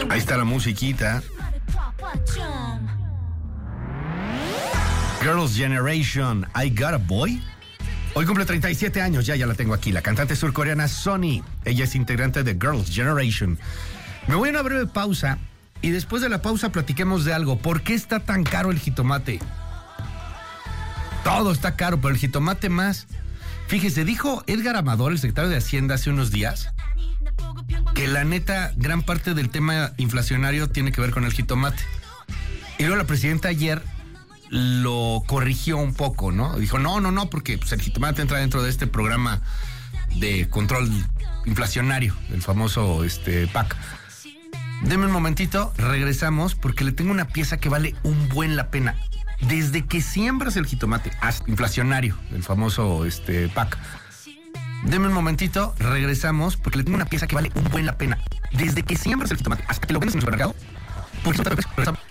Ahí está la musiquita. Girls' Generation, I Got a Boy. Hoy cumple 37 años, ya la tengo aquí. La cantante surcoreana Sonny. Ella es integrante de Girls' Generation. Me voy a una breve pausa y después de la pausa platiquemos de algo. ¿Por qué está tan caro el jitomate? Todo está caro, pero el jitomate más. Fíjese, dijo Edgar Amador, el secretario de Hacienda, hace unos días, que la neta, gran parte del tema inflacionario tiene que ver con el jitomate. Y luego la presidenta ayer lo corrigió un poco, ¿no? Dijo, no, porque pues, el jitomate entra dentro de este programa de control inflacionario, el famoso PAC. Deme un momentito, regresamos, porque le tengo una pieza que vale un buen la pena. Desde que siembras el jitomate, hasta inflacionario, el famoso PAC. Deme un momentito, regresamos, porque le tengo una pieza que vale un buen la pena. Desde que siembras el jitomate hasta que lo vendes en el supermercado, por eso regresamos.